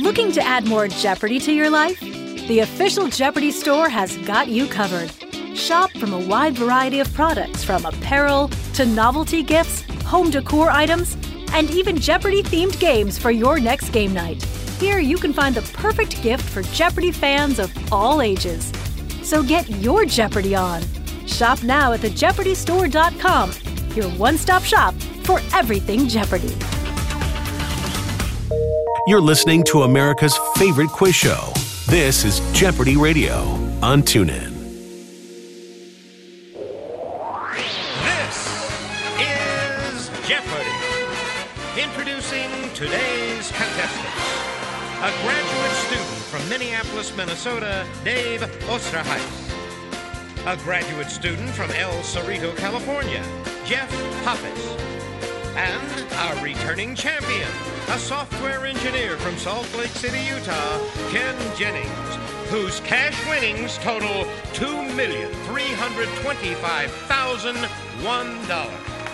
Looking to add more Jeopardy to your life? The official Jeopardy store has got you covered. Shop from a wide variety of products, from apparel to novelty gifts, home decor items, and even Jeopardy-themed games for your next game night. Here you can find the perfect gift for Jeopardy fans of all ages. So get your Jeopardy on. Shop now at thejeopardystore.com, your one-stop shop for everything Jeopardy. You're listening to America's favorite quiz show. This is Jeopardy Radio on TuneIn. This is Jeopardy! Introducing today's contestant, a graduate student from Minneapolis, Minnesota, Dave Osterheis. A graduate student from El Cerrito, California, Jeff Hoppes. And our returning champion, a software engineer from Salt Lake City, Utah, Ken Jennings, whose cash winnings total $2,325,001.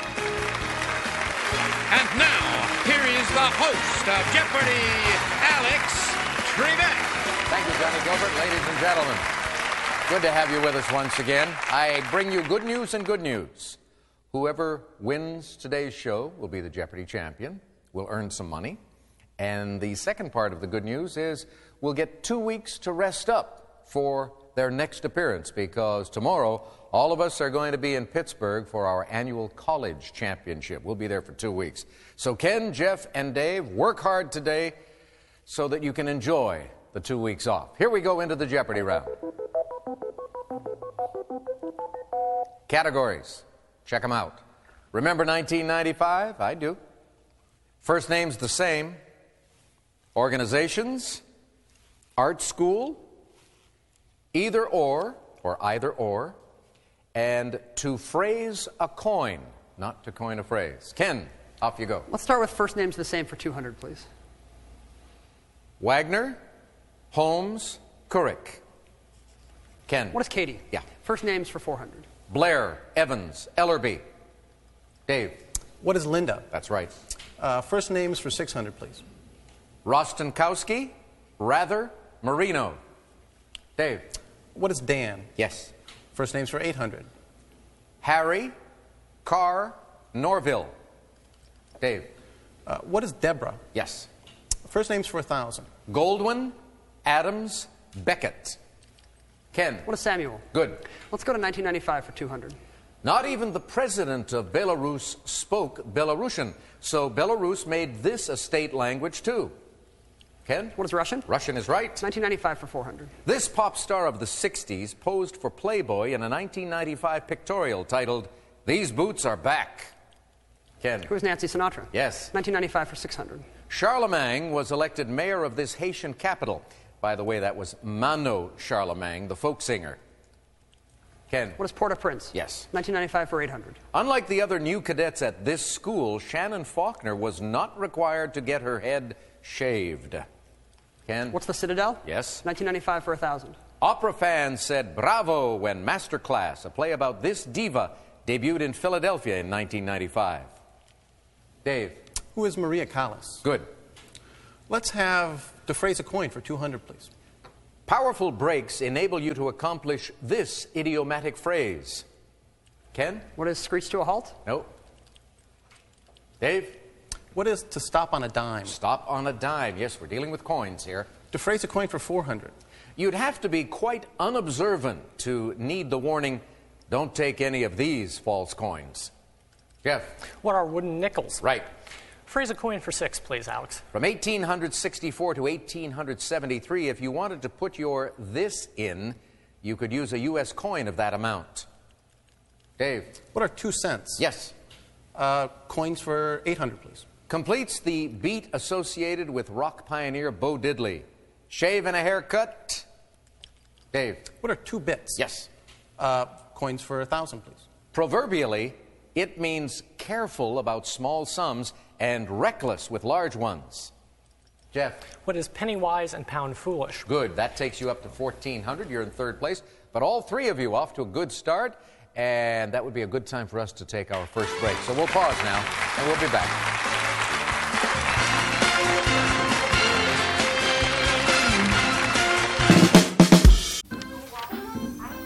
And now, here is the host of Jeopardy, Alex Trebek. Thank you, Johnny Gilbert. Ladies and gentlemen, good to have you with us once again. I bring you good news and good news. Whoever wins today's show will be the Jeopardy champion. We'll earn some money. And the second part of the good news is we'll get 2 weeks to rest up for their next appearance, because tomorrow all of us are going to be in Pittsburgh for our annual college championship. We'll be there for 2 weeks. So Ken, Jeff, and Dave, work hard today so that you can enjoy the 2 weeks off. Here we go into the Jeopardy round. Categories. Check them out. Remember 1995? I do. First name's the same. Organizations, art school, either or either or, and to phrase a coin, not to coin a phrase. Ken, off you go. Let's start with first names the same for 200, please. Wagner, Holmes, Couric. Ken. What is Katie? Yeah. First names for 400. Blair, Evans, Ellerby. Dave. What is Linda? That's right. First names for 600, please. Rostenkowski, Rather, Marino. Dave. What is Dan? Yes. First names for 800. Harry, Carr, Norville. Dave. What is Deborah? Yes. First names for 1,000. Goldwyn, Adams, Beckett. Ken. What is Samuel? Good. Let's go to 1995 for 200. Not even the president of Belarus spoke Belarusian, so Belarus made this a state language too. Ken? What is Russian? Russian is right. 1995 for 400. This pop star of the 60s posed for Playboy in a 1995 pictorial titled, "These Boots Are Back." Ken? Who is Nancy Sinatra? Yes. 1995 for 600. Charlemagne was elected mayor of this Haitian capital. By the way, that was Mano Charlemagne, the folk singer. Ken? What is Port-au-Prince? Yes. 1995 for 800. Unlike the other new cadets at this school, Shannon Faulkner was not required to get her head shaved. Ken? What's the Citadel? Yes. 1995 for 1,000. Opera fans said bravo when Master Class, a play about this diva, debuted in Philadelphia in 1995. Dave? Who is Maria Callas? Good. Let's have to phrase a coin for 200, please. Powerful brakes enable you to accomplish this idiomatic phrase. Ken? What is screech to a halt? No. Dave? What is to stop on a dime? Stop on a dime. Yes, we're dealing with coins here. To phrase a coin for 400. You'd have to be quite unobservant to need the warning, don't take any of these false coins. Jeff? What are wooden nickels? Right. Phrase a coin for 6, please, Alex. From 1864 to 1873, if you wanted to put your this in, you could use a U.S. coin of that amount. Dave? What are 2 cents? Yes. Coins for 800, please. Completes the beat associated with rock pioneer Bo Diddley. Shave and a haircut. Dave? What are 2 bits? Yes. Coins for 1,000, please. Proverbially, it means careful about small sums and reckless with large ones. Jeff? What is penny wise and pound foolish? Good. That takes you up to 1,400. You're in third place. But all three of you off to a good start, and that would be a good time for us to take our first break. So we'll pause now, and we'll be back.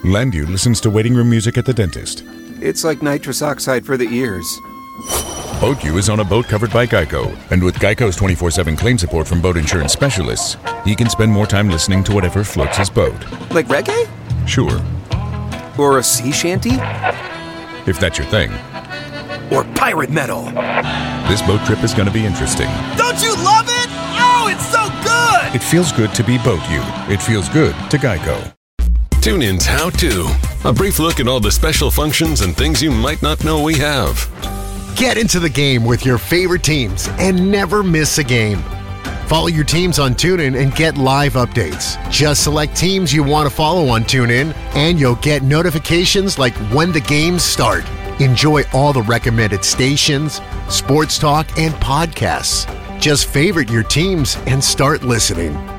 Landu listens to waiting room music at the dentist. It's like nitrous oxide for the ears. BoatU is on a boat covered by Geico, and with Geico's 24/7 claim support from boat insurance specialists, he can spend more time listening to whatever floats his boat. Like reggae? Sure. Or a sea shanty? If that's your thing. Or pirate metal? This boat trip is going to be interesting. Don't you love it? Oh, it's so good! It feels good to be BoatU. It feels good to Geico. TuneIn's How To. A brief look at all the special functions and things you might not know we have. Get into the game with your favorite teams and never miss a game. Follow your teams on TuneIn and get live updates. Just select teams you want to follow on TuneIn, and you'll get notifications like when the games start. Enjoy all the recommended stations, sports talk, and podcasts. Just favorite your teams and start listening.